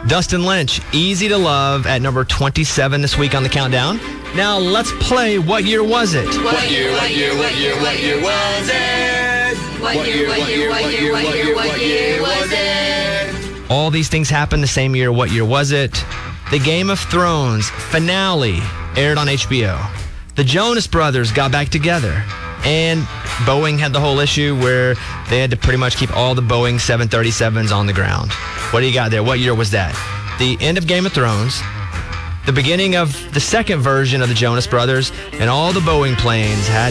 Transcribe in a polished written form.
Dustin Lynch, Easy to Love at number 27 this week on the countdown. Now let's play What Year Was It? What year was it? What year was it? All these things happened the same year. What year was it? The Game of Thrones finale aired on HBO. The Jonas Brothers got back together. And Boeing had the whole issue where they had to pretty much keep all the Boeing 737s on the ground. What do you got there? What year was that? The end of Game of Thrones, the beginning of the second version of the Jonas Brothers, and all the Boeing planes had